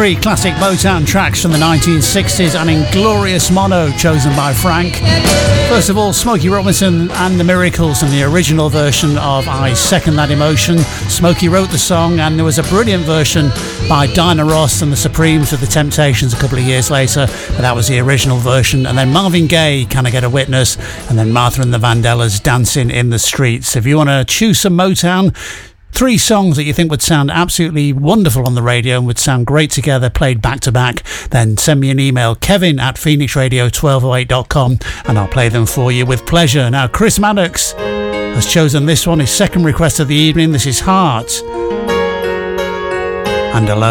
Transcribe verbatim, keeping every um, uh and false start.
Three classic Motown tracks from the nineteen sixties and Inglorious Mono chosen by Frank. First of all, Smokey Robinson and the Miracles in the original version of I Second That Emotion. Smokey wrote the song, and there was a brilliant version by Diana Ross and the Supremes with the Temptations a couple of years later, but that was the original version. And then Marvin Gaye, Can I Get a Witness? And then Martha and the Vandellas, Dancing in the Streets. If you want to choose some Motown, three songs that you think would sound absolutely wonderful on the radio and would sound great together, played back to back, then send me an email, kevin at phoenix radio twelve oh eight dot com, and I'll play them for you with pleasure. Now, Chris Maddox has chosen this one, his second request of the evening. This is Heart and Alone.